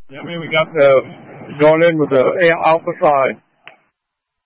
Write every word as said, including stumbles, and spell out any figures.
Yeah, I mean, we got the going in with the alpha side.